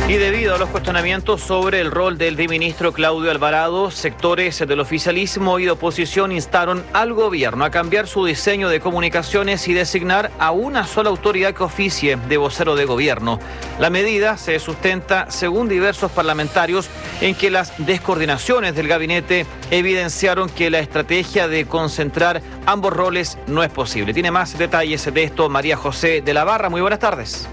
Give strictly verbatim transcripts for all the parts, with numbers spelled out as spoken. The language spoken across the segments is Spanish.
Y debido a los cuestionamientos sobre el rol del viceministro Claudio Alvarado, sectores del oficialismo y de oposición instaron al gobierno a cambiar su diseño de comunicaciones y designar a una sola autoridad que oficie de vocero de gobierno. La medida se sustenta, según diversos parlamentarios, en que las descoordinaciones del gabinete evidenciaron que la estrategia de concentrar ambos roles no es posible. Tiene más detalles de esto María José de la Barra. Muy buenas tardes.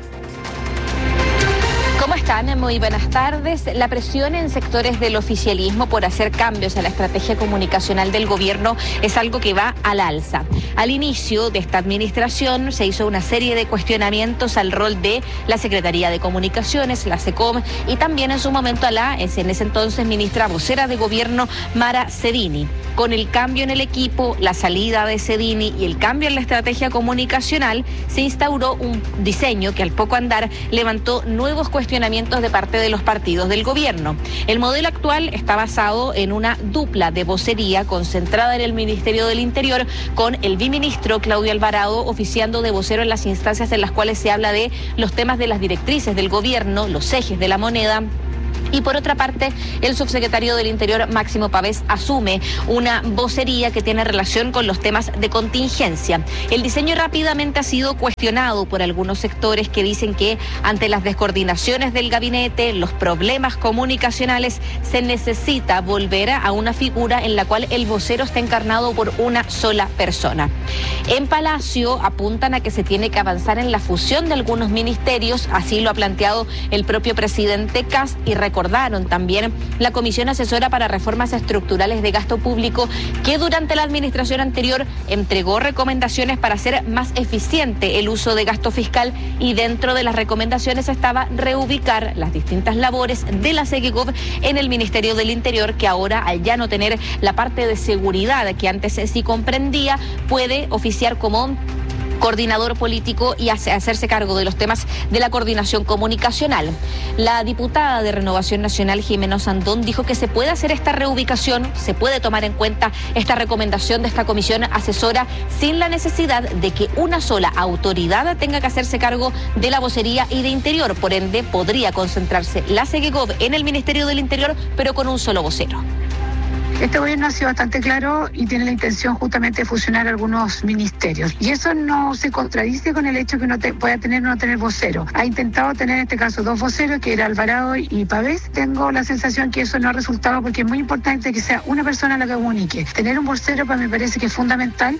¿Cómo están? Muy buenas tardes. La presión en sectores del oficialismo por hacer cambios a la estrategia comunicacional del gobierno es algo que va al alza. Al inicio de esta administración se hizo una serie de cuestionamientos al rol de la Secretaría de Comunicaciones, la SECOM, y también en su momento a la, en ese entonces, ministra vocera de gobierno, Mara Cedini. Con el cambio en el equipo, la salida de Cedini y el cambio en la estrategia comunicacional, se instauró un diseño que al poco andar levantó nuevos cuestionamientos de parte de los partidos del gobierno. El modelo actual está basado en una dupla de vocería concentrada en el Ministerio del Interior, con el viceministro Claudio Alvarado oficiando de vocero en las instancias en las cuales se habla de los temas de las directrices del gobierno, los ejes de la moneda. Y por otra parte, el subsecretario del Interior, Máximo Pavés, asume una vocería que tiene relación con los temas de contingencia. El diseño rápidamente ha sido cuestionado por algunos sectores que dicen que ante las descoordinaciones del gabinete, los problemas comunicacionales, se necesita volver a una figura en la cual el vocero está encarnado por una sola persona. En Palacio apuntan a que se tiene que avanzar en la fusión de algunos ministerios, así lo ha planteado el propio presidente Kast, y recordaron también la Comisión Asesora para Reformas Estructurales de Gasto Público, que durante la administración anterior entregó recomendaciones para hacer más eficiente el uso de gasto fiscal, y dentro de las recomendaciones estaba reubicar las distintas labores de la SEGEGOV en el Ministerio del Interior, que ahora, al ya no tener la parte de seguridad que antes sí comprendía, puede oficiar como coordinador político y hacerse cargo de los temas de la coordinación comunicacional. La diputada de Renovación Nacional, Jimena Sandón, dijo que se puede hacer esta reubicación, se puede tomar en cuenta esta recomendación de esta comisión asesora sin la necesidad de que una sola autoridad tenga que hacerse cargo de la vocería y de Interior. Por ende, podría concentrarse la SEGEGOV en el Ministerio del Interior, pero con un solo vocero. Este gobierno ha sido bastante claro y tiene la intención justamente de fusionar algunos ministerios. Y eso no se contradice con el hecho que uno te, pueda tener o no tener vocero. Ha intentado tener en este caso dos voceros, que era Alvarado y Pavés. Tengo la sensación que eso no ha resultado, porque es muy importante que sea una persona la que comunique. Tener un vocero para mí me parece que es fundamental.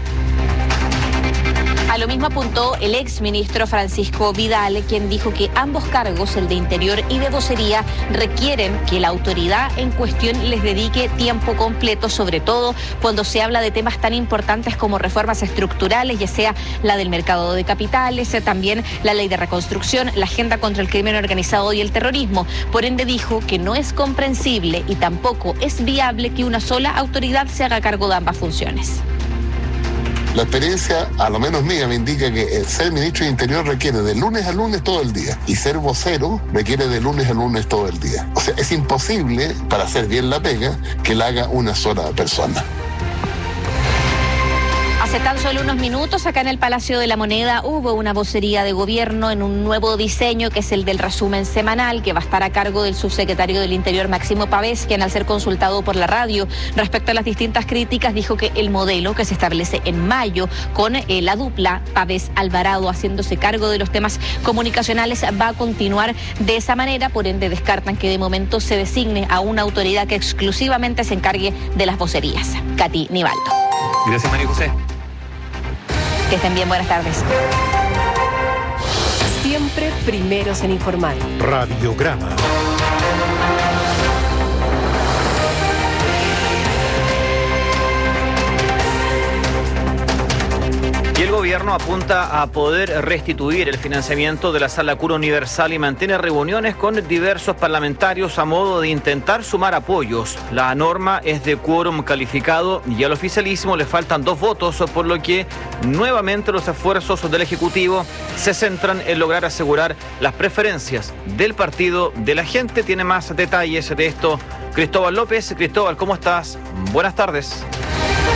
A lo mismo apuntó el exministro Francisco Vidal, quien dijo que ambos cargos, el de Interior y de vocería, requieren que la autoridad en cuestión les dedique tiempo completo, sobre todo cuando se habla de temas tan importantes como reformas estructurales, ya sea la del mercado de capitales, también la ley de reconstrucción, la agenda contra el crimen organizado y el terrorismo. Por ende, dijo que no es comprensible y tampoco es viable que una sola autoridad se haga cargo de ambas funciones. La experiencia, a lo menos mía, me indica que ser ministro de Interior requiere de lunes a lunes todo el día, y ser vocero requiere de lunes a lunes todo el día. O sea, es imposible, para hacer bien la pega, que la haga una sola persona. Hace tan solo unos minutos, acá en el Palacio de la Moneda, hubo una vocería de gobierno en un nuevo diseño, que es el del resumen semanal, que va a estar a cargo del subsecretario del Interior, Máximo Pavés, quien, al ser consultado por la radio respecto a las distintas críticas, dijo que el modelo que se establece en mayo con eh, la dupla Pavés-Alvarado haciéndose cargo de los temas comunicacionales va a continuar de esa manera. Por ende, descartan que de momento se designe a una autoridad que exclusivamente se encargue de las vocerías. Katy Nivaldo. Gracias, María José. Que estén bien, buenas tardes. Siempre primeros en informar. Radiograma. Y el gobierno apunta a poder restituir el financiamiento de la Sala Cura Universal y mantiene reuniones con diversos parlamentarios a modo de intentar sumar apoyos. La norma es de quórum calificado y al oficialismo le faltan dos votos, por lo que nuevamente los esfuerzos del Ejecutivo se centran en lograr asegurar las preferencias del partido de la gente. Tiene más detalles de esto Cristóbal López. Cristóbal, ¿cómo estás? Buenas tardes.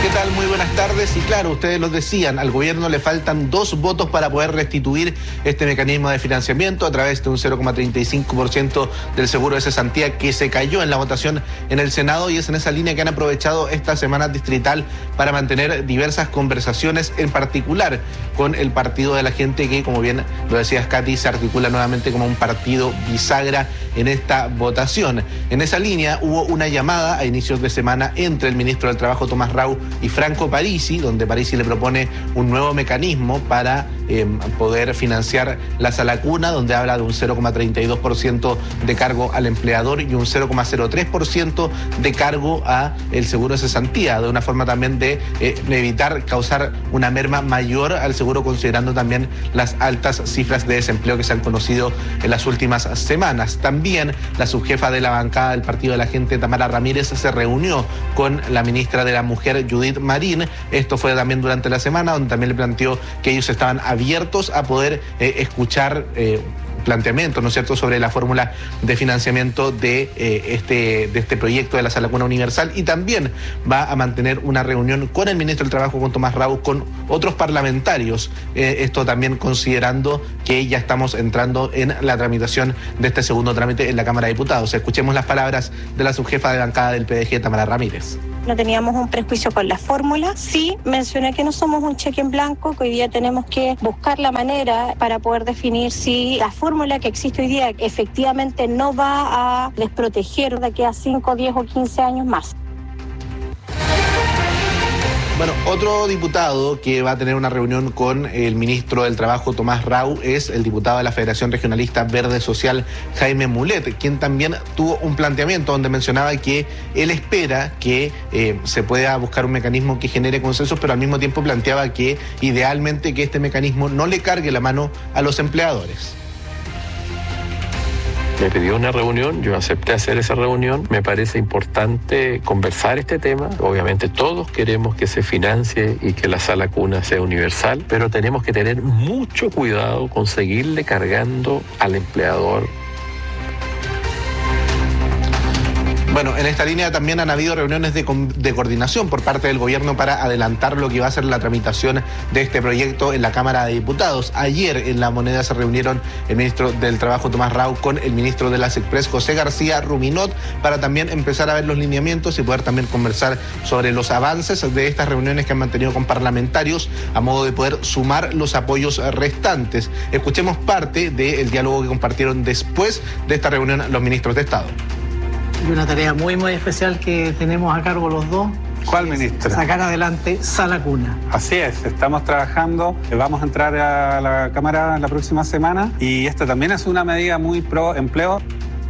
¿Qué tal? Muy buenas tardes. Y claro, ustedes lo decían, al gobierno le faltan dos votos para poder restituir este mecanismo de financiamiento a través de un cero coma treinta y cinco por ciento del seguro de cesantía que se cayó en la votación en el Senado, y es en esa línea que han aprovechado esta semana distrital para mantener diversas conversaciones, en particular con el Partido de la Gente, que, como bien lo decías, Katy, se articula nuevamente como un partido bisagra en esta votación. En esa línea hubo una llamada a inicios de semana entre el ministro del Trabajo, Tomás Rau, y Franco Parisi, donde Parisi le propone un nuevo mecanismo para eh, poder financiar la sala cuna, donde habla de un cero coma treinta y dos por ciento de cargo al empleador y un cero coma cero tres por ciento de cargo a el seguro de cesantía, de una forma también de eh, evitar causar una merma mayor al seguro, considerando también las altas cifras de desempleo que se han conocido en las últimas semanas. También la subjefa de la bancada del Partido de la Gente, Tamara Ramírez, se reunió con la ministra de la Mujer, Judith Marín. Esto fue también durante la semana, donde también le planteó que ellos estaban abiertos a poder eh, escuchar eh, planteamientos, ¿no es cierto?, sobre la fórmula de financiamiento de, eh, este, de este proyecto de la Sala Cuna Universal, y también va a mantener una reunión con el ministro del Trabajo, con Tomás Rau, con otros parlamentarios, eh, esto también considerando que ya estamos entrando en la tramitación de este segundo trámite en la Cámara de Diputados. Escuchemos las palabras de la subjefa de bancada del P D G, Tamara Ramírez. No teníamos un prejuicio con la fórmula. Sí, mencioné que no somos un cheque en blanco, que hoy día tenemos que buscar la manera para poder definir si la fórmula que existe hoy día efectivamente no va a desproteger de aquí a cinco, diez o quince años más. Bueno, otro diputado que va a tener una reunión con el ministro del Trabajo, Tomás Rau, es el diputado de la Federación Regionalista Verde Social, Jaime Mulet, quien también tuvo un planteamiento donde mencionaba que él espera que eh, se pueda buscar un mecanismo que genere consensos, pero al mismo tiempo planteaba que idealmente que este mecanismo no le cargue la mano a los empleadores. Me pidió una reunión, yo acepté hacer esa reunión. Me parece importante conversar este tema. Obviamente todos queremos que se financie y que la sala cuna sea universal, pero tenemos que tener mucho cuidado con seguirle cargando al empleador. Bueno, en esta línea también han habido reuniones de, de coordinación por parte del gobierno para adelantar lo que va a ser la tramitación de este proyecto en la Cámara de Diputados. Ayer en La Moneda se reunieron el ministro del Trabajo, Tomás Rau, con el ministro de la SECPRES, José García Ruminot, para también empezar a ver los lineamientos y poder también conversar sobre los avances de estas reuniones que han mantenido con parlamentarios, a modo de poder sumar los apoyos restantes. Escuchemos parte del diálogo que compartieron después de esta reunión los ministros de Estado. Y una tarea muy, muy especial que tenemos a cargo los dos. ¿Cuál ministra? Sacar adelante Sala Cuna. Así es, estamos trabajando, vamos a entrar a la Cámara la próxima semana y esta también es una medida muy pro empleo.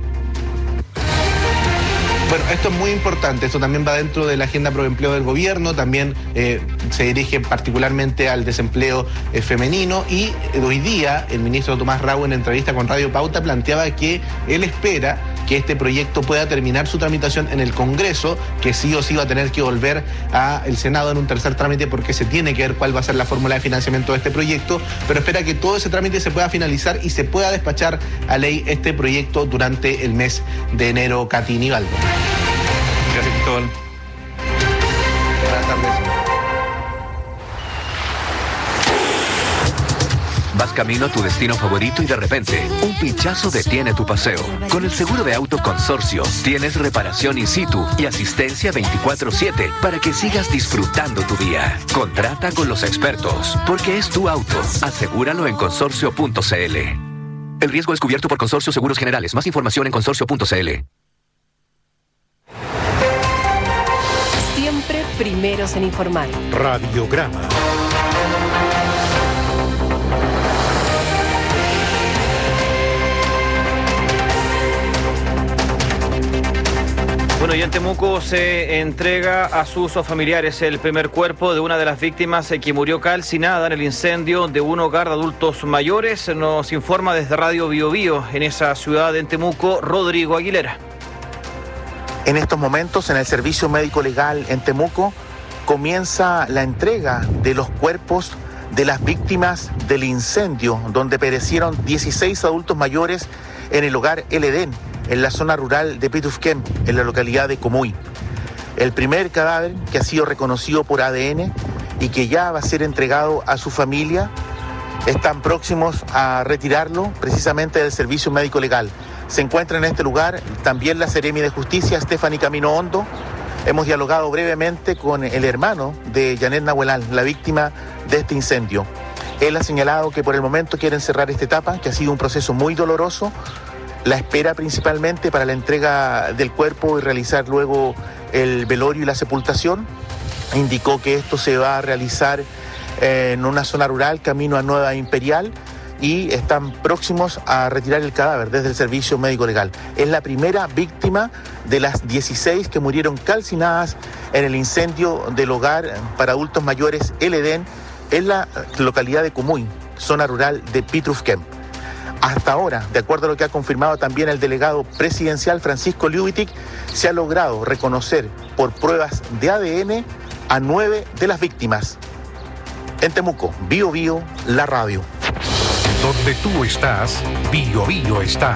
Bueno, esto es muy importante, esto también va dentro de la agenda pro empleo del gobierno, también eh, se dirige particularmente al desempleo eh, femenino, y hoy día el ministro Tomás Rau, en entrevista con Radio Pauta, planteaba que él espera que este proyecto pueda terminar su tramitación en el Congreso, que sí o sí va a tener que volver al Senado en un tercer trámite porque se tiene que ver cuál va a ser la fórmula de financiamiento de este proyecto, pero espera que todo ese trámite se pueda finalizar y se pueda despachar a ley este proyecto durante el mes de enero. Katy Nivaldo. Gracias, Cristóbal. Buenas tardes. Vas camino a tu destino favorito y de repente, un pinchazo detiene tu paseo. Con el seguro de auto Consorcio, tienes reparación in situ y asistencia veinticuatro siete para que sigas disfrutando tu día. Contrata con los expertos, porque es tu auto. Asegúralo en consorcio punto c l. El riesgo es cubierto por Consorcio Seguros Generales. Más información en consorcio punto c l. Siempre primeros en informar. Radiograma. Bueno, y en Temuco se entrega a sus familiares el primer cuerpo de una de las víctimas que murió calcinada en el incendio de un hogar de adultos mayores. Nos informa desde Radio Bio Bio, en esa ciudad en Temuco, Rodrigo Aguilera. En estos momentos, en el Servicio Médico Legal en Temuco, comienza la entrega de los cuerpos de las víctimas del incendio, donde perecieron dieciséis adultos mayores en el hogar El Edén, en la zona rural de Pitufquén, en la localidad de Comuy. el primer cadáver que ha sido reconocido por A D N y que ya va a ser entregado a su familia. Están próximos a retirarlo precisamente del servicio médico legal. Se encuentra en este lugar también la Seremi de Justicia, Stephanie Camino Hondo. Hemos dialogado brevemente con el hermano de Janet Nahuelal, la víctima de este incendio. Él ha señalado que por el momento quieren cerrar esta etapa, que ha sido un proceso muy doloroso. La espera principalmente para la entrega del cuerpo y realizar luego el velorio y la sepultación. Indicó que esto se va a realizar eh, en una zona rural, camino a Nueva Imperial, y están próximos a retirar el cadáver desde el servicio médico legal. Es la primera víctima de las dieciséis que murieron calcinadas en el incendio del hogar para adultos mayores El Edén en la localidad de Comuy, zona rural de Pitrufquén. Hasta ahora, de acuerdo a lo que ha confirmado también el delegado presidencial Francisco Liubitic, se ha logrado reconocer por pruebas de A D N a nueve de las víctimas. En Temuco, Bio Bio, la radio. Donde tú estás, Bio Bio está.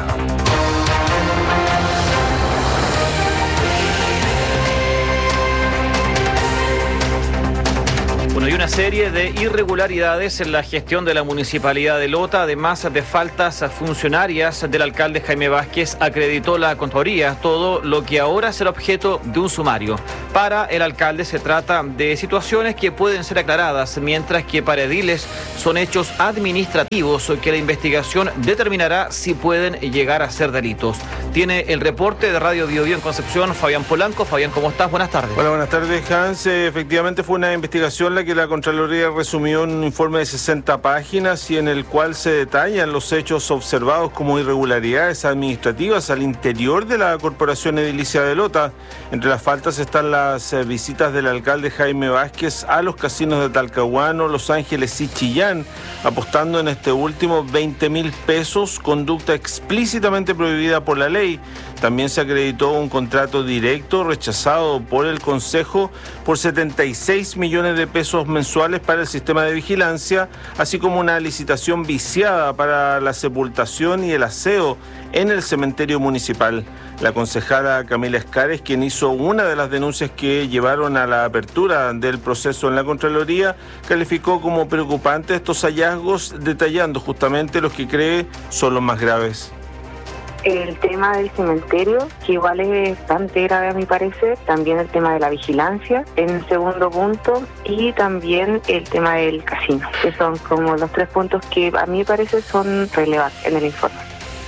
Bueno, hay una serie de irregularidades en la gestión de la Municipalidad de Lota, además de faltas funcionarias del alcalde Jaime Vázquez, acreditó la Contraloría, todo lo que ahora será objeto de un sumario. Para el alcalde se trata de situaciones que pueden ser aclaradas, mientras que para ediles son hechos administrativos que la investigación determinará si pueden llegar a ser delitos. Tiene el reporte de Radio Bio Bio en Concepción, Fabián Polanco. Fabián, ¿cómo estás? Buenas tardes. Hola, buenas tardes, Hans. Efectivamente fue una investigación la que la Contraloría resumió en un informe de sesenta páginas y en el cual se detallan los hechos observados como irregularidades administrativas al interior de la Corporación Edilicia de Lota. Entre las faltas están las visitas del alcalde Jaime Vázquez a los casinos de Talcahuano, Los Ángeles y Chillán, apostando en este último veinte mil pesos, conducta explícitamente prohibida por la ley. También se acreditó un contrato directo rechazado por el Consejo por setenta y seis millones de pesos mensuales para el sistema de vigilancia, así como una licitación viciada para la sepultación y el aseo en el cementerio municipal. La concejala Camila Escares, quien hizo una de las denuncias que llevaron a la apertura del proceso en la Contraloría, calificó como preocupante estos hallazgos, detallando justamente los que cree son los más graves. El tema del cementerio, que igual es bastante grave a mi parecer, también el tema de la vigilancia en el segundo punto y también el tema del casino, que son como los tres puntos que a mí me parece son relevantes en el informe.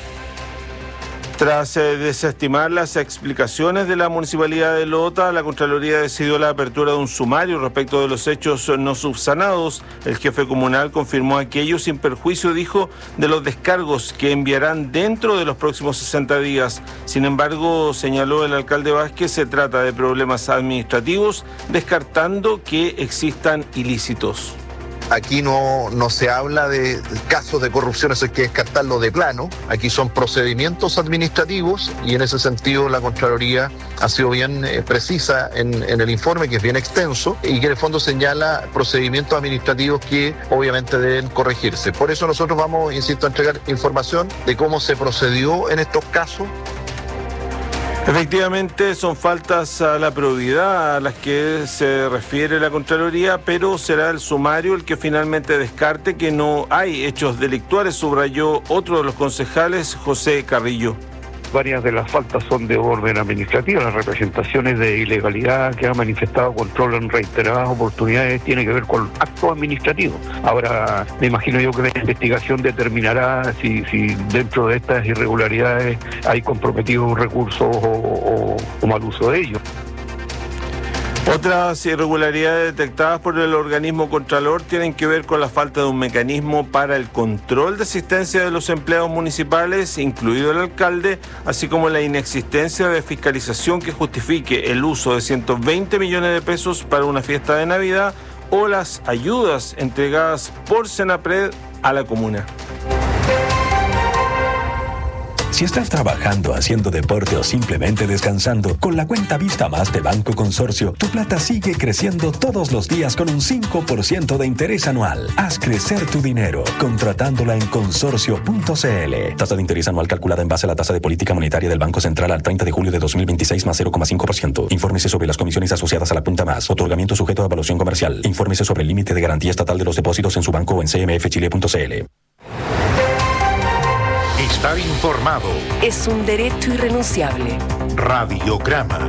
Tras eh, desestimar las explicaciones de la Municipalidad de Lota, la Contraloría decidió la apertura de un sumario respecto de los hechos no subsanados. El jefe comunal confirmó aquello sin perjuicio, dijo, de los descargos que enviarán dentro de los próximos sesenta días. Sin embargo, señaló el alcalde Vázquez, se trata de problemas administrativos, descartando que existan ilícitos. Aquí no, no se habla de casos de corrupción, eso hay que descartarlo de plano. Aquí son procedimientos administrativos y en ese sentido la Contraloría ha sido bien eh, precisa en, en el informe, que es bien extenso y que en el fondo señala procedimientos administrativos que obviamente deben corregirse. Por eso nosotros vamos, insisto, a entregar información de cómo se procedió en estos casos. Efectivamente, son faltas a la probidad a las que se refiere la Contraloría, pero será el sumario el que finalmente descarte que no hay hechos delictuales, subrayó otro de los concejales, José Carrillo. Varias de las faltas son de orden administrativo. Las representaciones de ilegalidad que ha manifestado control en reiteradas oportunidades tiene que ver con actos administrativos. Ahora, me imagino yo que la investigación determinará si, si dentro de estas irregularidades hay comprometidos recursos o, o, o mal uso de ellos. Otras irregularidades detectadas por el organismo Contralor tienen que ver con la falta de un mecanismo para el control de asistencia de los empleados municipales, incluido el alcalde, así como la inexistencia de fiscalización que justifique el uso de ciento veinte millones de pesos para una fiesta de Navidad o las ayudas entregadas por Senapred a la comuna. Si estás trabajando, haciendo deporte o simplemente descansando, con la cuenta Vista Más de Banco Consorcio, tu plata sigue creciendo todos los días con un cinco por ciento de interés anual. Haz crecer tu dinero contratándola en consorcio punto c l. Tasa de interés anual calculada en base a la tasa de política monetaria del Banco Central al treinta de julio de dos mil veintiséis más cero coma cinco por ciento. Infórmese sobre las comisiones asociadas a la cuenta Más. Otorgamiento sujeto a evaluación comercial. Infórmese sobre el límite de garantía estatal de los depósitos en su banco o en c m f chile punto c l. Estar informado es un derecho irrenunciable. Radiograma.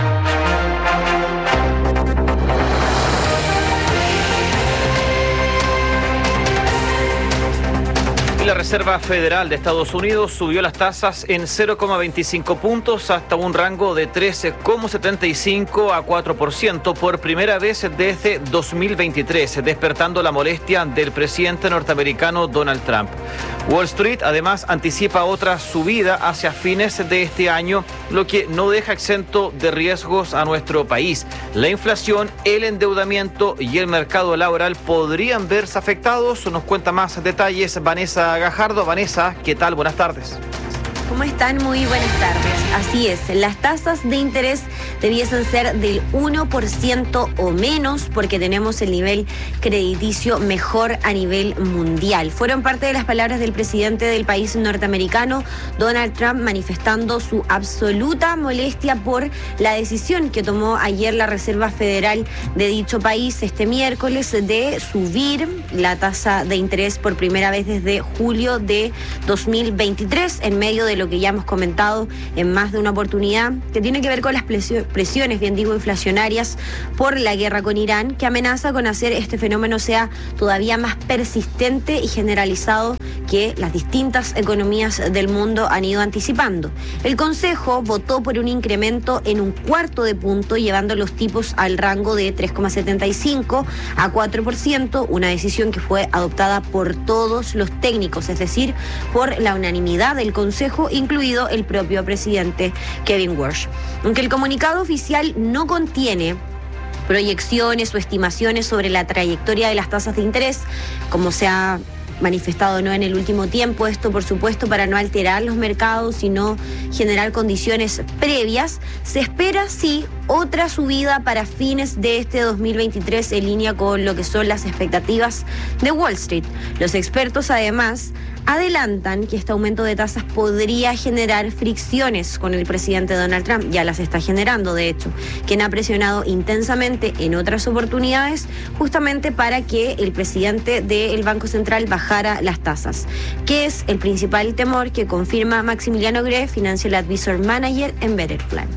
La Reserva Federal de Estados Unidos subió las tasas en cero coma veinticinco puntos hasta un rango de trece coma setenta y cinco a cuatro por ciento por primera vez desde dos mil veintitrés, despertando la molestia del presidente norteamericano Donald Trump. Wall Street además anticipa otra subida hacia fines de este año, lo que no deja exento de riesgos a nuestro país. La inflación, el endeudamiento y el mercado laboral podrían verse afectados. Nos cuenta más detalles Vanessa Gajardo. Vanessa, ¿qué tal? Buenas tardes. ¿Cómo están? Muy buenas tardes. Así es, las tasas de interés debiesen ser del uno por ciento o menos porque tenemos el nivel crediticio mejor a nivel mundial. Fueron parte de las palabras del presidente del país norteamericano, Donald Trump, manifestando su absoluta molestia por la decisión que tomó ayer la Reserva Federal de dicho país este miércoles de subir la tasa de interés por primera vez desde julio de dos mil veintitrés en medio de lo que ya hemos comentado en más de una oportunidad, que tiene que ver con las presiones, bien digo, inflacionarias por la guerra con Irán, que amenaza con hacer este fenómeno sea todavía más persistente y generalizado que las distintas economías del mundo han ido anticipando. El Consejo votó por un incremento en un cuarto de punto, llevando los tipos al rango de tres coma setenta y cinco a cuatro por ciento, una decisión que fue adoptada por todos los técnicos, es decir, por la unanimidad del Consejo, incluido el propio presidente Kevin Warsh. Aunque el comunicado oficial no contiene proyecciones o estimaciones sobre la trayectoria de las tasas de interés, como se ha manifestado no en el último tiempo, esto por supuesto para no alterar los mercados, sino generar condiciones previas, se espera sí otra subida para fines de este dos mil veintitrés en línea con lo que son las expectativas de Wall Street. Los expertos además adelantan que este aumento de tasas podría generar fricciones con el presidente Donald Trump, ya las está generando de hecho, quien ha presionado intensamente en otras oportunidades justamente para que el presidente del Banco Central bajara las tasas, que es el principal temor que confirma Maximiliano Gre, Financial Advisor Manager en Better Plan.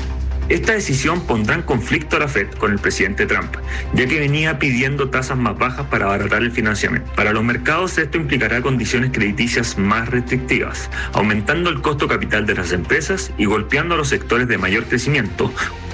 Esta decisión pondrá en conflicto a la Fed con el presidente Trump, ya que venía pidiendo tasas más bajas para abaratar el financiamiento. Para los mercados esto implicará condiciones crediticias más restrictivas, aumentando el costo capital de las empresas y golpeando a los sectores de mayor crecimiento.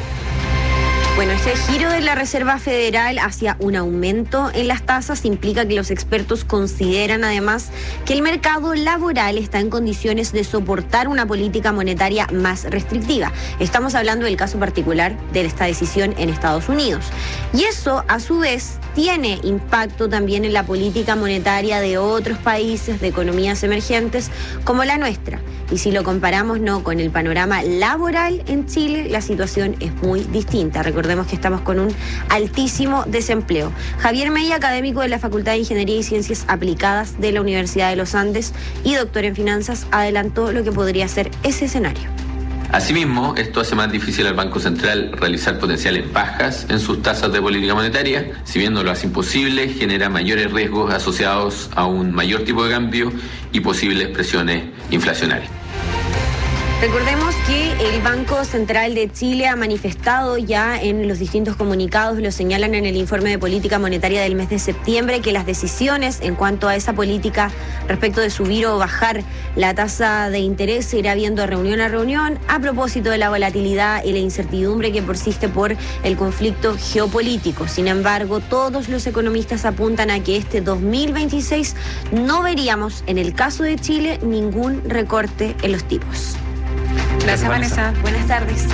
Bueno, este giro de la Reserva Federal hacia un aumento en las tasas implica que los expertos consideran además que el mercado laboral está en condiciones de soportar una política monetaria más restrictiva. Estamos hablando del caso particular de esta decisión en Estados Unidos. Y eso, a su vez, tiene impacto también en la política monetaria de otros países, de economías emergentes como la nuestra. Y si lo comparamos no con el panorama laboral en Chile, la situación es muy distinta. Recordemos que estamos con un altísimo desempleo. Javier Mella, académico de la Facultad de Ingeniería y Ciencias Aplicadas de la Universidad de los Andes y doctor en finanzas, adelantó lo que podría ser ese escenario. Asimismo, esto hace más difícil al Banco Central realizar potenciales bajas en sus tasas de política monetaria. Si bien no lo hace imposible, genera mayores riesgos asociados a un mayor tipo de cambio y posibles presiones inflacionarias. Recordemos que el Banco Central de Chile ha manifestado ya en los distintos comunicados, lo señalan en el informe de política monetaria del mes de septiembre, que las decisiones en cuanto a esa política respecto de subir o bajar la tasa de interés se irá viendo reunión a reunión a propósito de la volatilidad y la incertidumbre que persiste por el conflicto geopolítico. Sin embargo, todos los economistas apuntan a que este dos mil veintiséis no veríamos, en el caso de Chile, ningún recorte en los tipos. Gracias, Vanessa. Buenas tardes.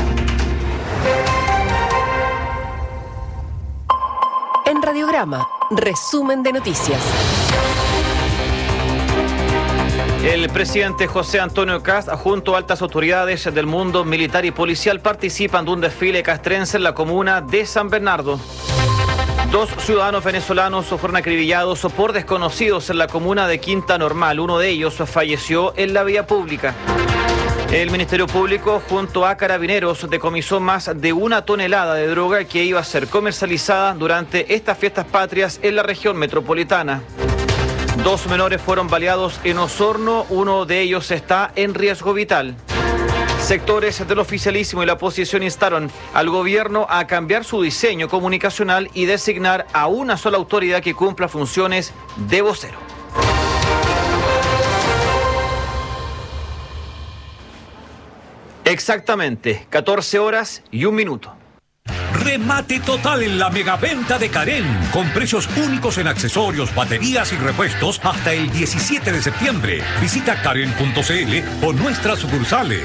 En Radiograma, resumen de noticias. El presidente José Antonio Kast, junto a altas autoridades del mundo militar y policial, participan de un desfile castrense en la comuna de San Bernardo. Dos ciudadanos venezolanos fueron acribillados por desconocidos en la comuna de Quinta Normal. Uno de ellos falleció en la vía pública. El Ministerio Público, junto a Carabineros, decomisó más de una tonelada de droga que iba a ser comercializada durante estas fiestas patrias en la región metropolitana. Dos menores fueron baleados en Osorno, uno de ellos está en riesgo vital. Sectores del oficialismo y la oposición instaron al gobierno a cambiar su diseño comunicacional y designar a una sola autoridad que cumpla funciones de vocero. Exactamente, catorce horas y un minuto. Remate total en la megaventa de Karen, con precios únicos en accesorios, baterías y repuestos hasta el diecisiete de septiembre. Visita karen punto c l o nuestras sucursales.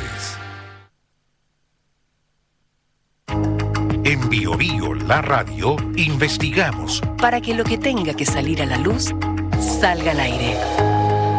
En Bio Bio, la radio, investigamos para que lo que tenga que salir a la luz salga al aire.